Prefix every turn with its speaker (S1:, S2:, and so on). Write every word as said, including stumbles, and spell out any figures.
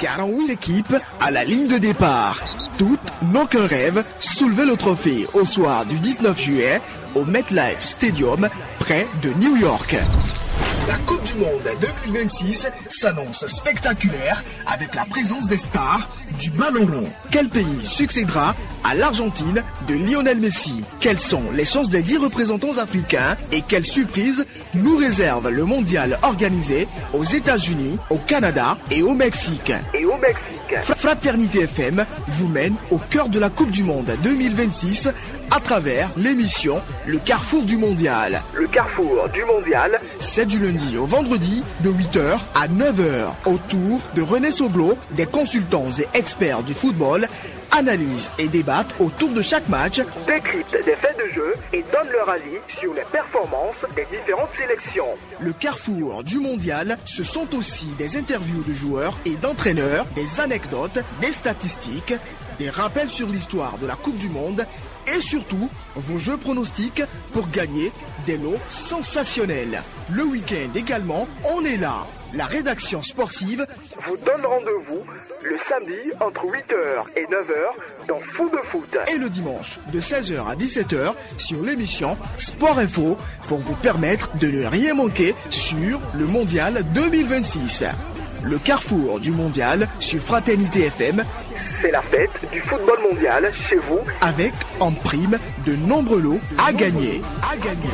S1: quarante-huit équipes à la ligne de départ. Toutes n'ont qu'un rêve, soulever le trophée au soir du dix-neuf juillet au MetLife Stadium près de New York. La Coupe du Monde deux mille vingt-six s'annonce spectaculaire avec la présence des stars du ballon rond. Quel pays succédera à l'Argentine de Lionel Messi? Quelles sont les chances des dix représentants africains et quelle surprise nous réserve le mondial organisé aux États-Unis, au Canada et au Mexique? Et au Mexique. Fraternité F M vous mène au cœur de la Coupe du Monde deux mille vingt-six à travers l'émission Le Carrefour du Mondial. Le Carrefour du Mondial, c'est du lundi au vendredi de huit heures à neuf heures autour de René Soglo, des consultants et experts du football analysent et débattent autour de chaque match, décryptent des faits de jeu et donnent leur avis sur les performances des différentes sélections. Le Carrefour du Mondial, ce sont aussi des interviews de joueurs et d'entraîneurs, des anecdotes, des statistiques, des rappels sur l'histoire de la Coupe du Monde et surtout vos jeux pronostics pour gagner des lots sensationnels. Le week-end également, on est là. La rédaction sportive vous donne rendez-vous le samedi entre huit heures et neuf heures dans Fou de Foot. Et le dimanche de seize heures à dix-sept heures sur l'émission Sport Info pour vous permettre de ne rien manquer sur le Mondial deux mille vingt-six. Le Carrefour du Mondial sur Fraternité F M, c'est la fête du football mondial chez vous avec en prime de nombreux lots à gagner. À gagner.